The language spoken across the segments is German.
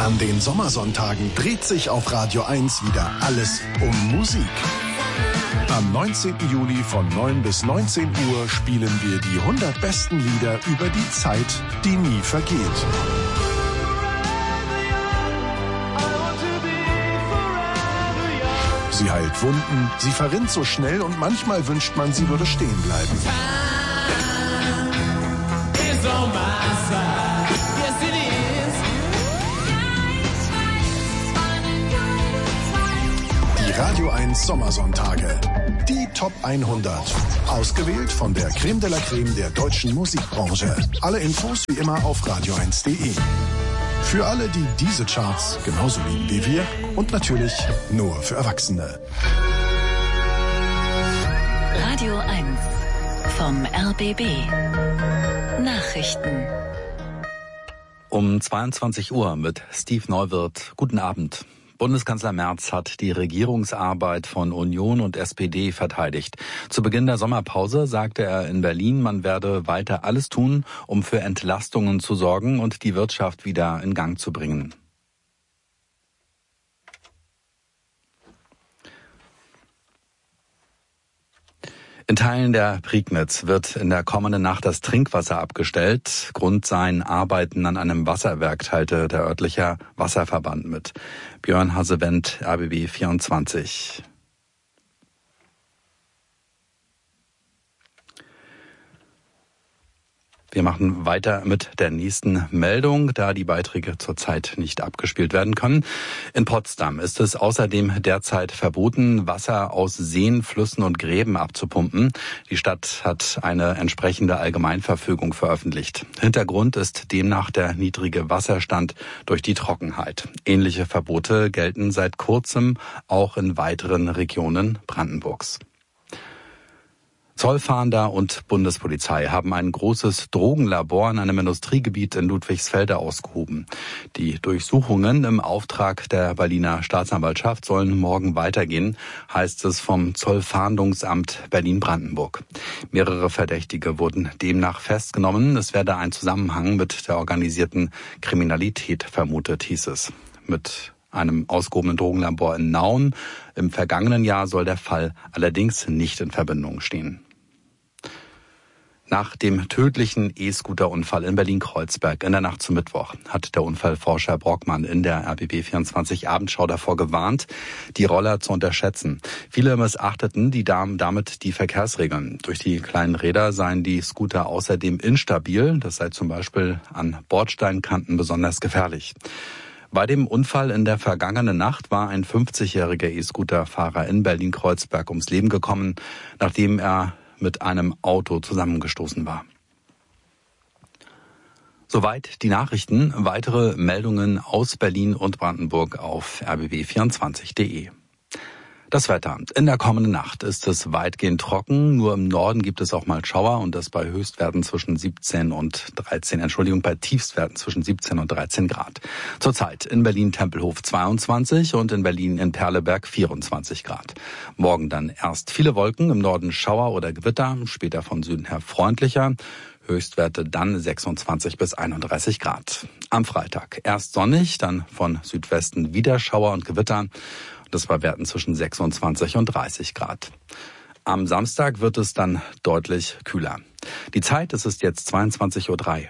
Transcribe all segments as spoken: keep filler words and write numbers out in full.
An den Sommersonntagen dreht sich auf Radio eins wieder alles um Musik. Am neunzehnten Juli von neun bis neunzehn Uhr spielen wir die hundert besten Lieder über die Zeit, die nie vergeht. Sie heilt Wunden, sie verrinnt so schnell und manchmal wünscht man, sie würde stehen bleiben. Die Radio eins Sommersonntage. Die Top hundert. Ausgewählt von der Creme de la Creme der deutschen Musikbranche. Alle Infos wie immer auf radio eins punkt de. Für alle, die diese Charts genauso lieben wie wir und natürlich nur für Erwachsene. Radio eins vom R B B. Nachrichten. Um zweiundzwanzig Uhr mit Steve Neuwirth. Guten Abend. Bundeskanzler Merz hat die Regierungsarbeit von Union und S P D verteidigt. Zu Beginn der Sommerpause sagte er in Berlin, man werde weiter alles tun, um für Entlastungen zu sorgen und die Wirtschaft wieder in Gang zu bringen. In Teilen der Prignitz wird in der kommenden Nacht das Trinkwasser abgestellt. Grund seien Arbeiten an einem Wasserwerk, teilte der örtliche Wasserverband mit. Björn Hasewend, R B B vierundzwanzig. Wir machen weiter mit der nächsten Meldung, da die Beiträge zurzeit nicht abgespielt werden können. In Potsdam ist es außerdem derzeit verboten, Wasser aus Seen, Flüssen und Gräben abzupumpen. Die Stadt hat eine entsprechende Allgemeinverfügung veröffentlicht. Hintergrund ist demnach der niedrige Wasserstand durch die Trockenheit. Ähnliche Verbote gelten seit kurzem auch in weiteren Regionen Brandenburgs. Zollfahnder und Bundespolizei haben ein großes Drogenlabor in einem Industriegebiet in Ludwigsfelde ausgehoben. Die Durchsuchungen im Auftrag der Berliner Staatsanwaltschaft sollen morgen weitergehen, heißt es vom Zollfahndungsamt Berlin-Brandenburg. Mehrere Verdächtige wurden demnach festgenommen. Es werde ein Zusammenhang mit der organisierten Kriminalität vermutet, hieß es. Mit einem ausgehobenen Drogenlabor in Nauen im vergangenen Jahr soll der Fall allerdings nicht in Verbindung stehen. Nach dem tödlichen E-Scooter-Unfall in Berlin-Kreuzberg in der Nacht zum Mittwoch hat der Unfallforscher Brockmann in der R B B vierundzwanzig Abendschau davor gewarnt, die Roller zu unterschätzen. Viele missachteten die Damen damit die Verkehrsregeln. Durch die kleinen Räder seien die Scooter außerdem instabil. Das sei zum Beispiel an Bordsteinkanten besonders gefährlich. Bei dem Unfall in der vergangenen Nacht war ein fünfzigjähriger E-Scooter-Fahrer in Berlin-Kreuzberg ums Leben gekommen, nachdem er mit einem Auto zusammengestoßen war. Soweit die Nachrichten. Weitere Meldungen aus Berlin und Brandenburg auf r b b vierundzwanzig punkt de. Das Wetter. In der kommenden Nacht ist es weitgehend trocken. Nur im Norden gibt es auch mal Schauer und das bei Höchstwerten zwischen siebzehn und dreizehn, Entschuldigung, bei Tiefstwerten zwischen siebzehn und dreizehn Grad. Zurzeit in Berlin-Tempelhof zweiundzwanzig und in Berlin in Perleberg vierundzwanzig Grad. Morgen dann erst viele Wolken, im Norden Schauer oder Gewitter, später von Süden her freundlicher. Höchstwerte dann sechsundzwanzig bis einunddreißig Grad. Am Freitag erst sonnig, dann von Südwesten wieder Schauer und Gewitter. Das bei Werten zwischen sechsundzwanzig und dreißig Grad. Am Samstag wird es dann deutlich kühler. Die Zeit, es ist jetzt zweiundzwanzig Uhr drei.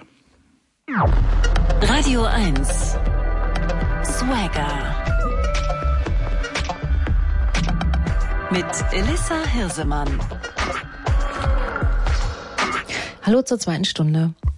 Radio eins. Swagger. Mit Elissa Hirsemann. Hallo zur zweiten Stunde.